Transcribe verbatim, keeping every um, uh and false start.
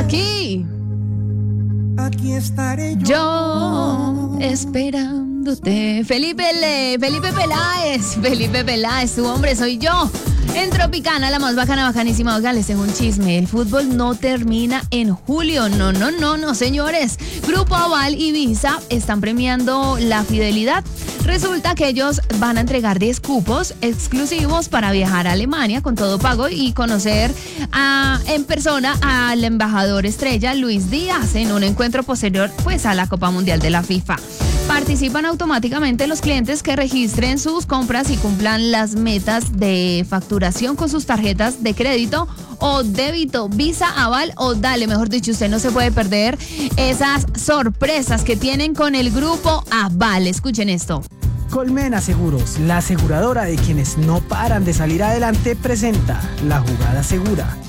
Aquí. Aquí estaré yo. Yo esperándote. Felipe Le, Felipe Peláez, Felipe Peláez, tu hombre soy yo. En Tropicana, la más bacana, bacanísima. Oigan, les tengo un chisme. El fútbol no termina en julio. No, no, no, no, señores. Grupo Aval y Visa están premiando la fidelidad. Resulta que ellos van a entregar diez cupos exclusivos para viajar a Alemania con todo pago y conocer a, en persona al embajador estrella Luis Díaz en un encuentro posterior pues a la Copa Mundial de la FIFA. Participan automáticamente los clientes que registren sus compras y cumplan las metas de facturación con sus tarjetas de crédito o débito, Visa, Aval o Dale. Mejor dicho, usted no se puede perder esas sorpresas que tienen con el grupo Aval. Escuchen esto. Colmena Seguros, la aseguradora de quienes no paran de salir adelante, presenta La Jugada Segura.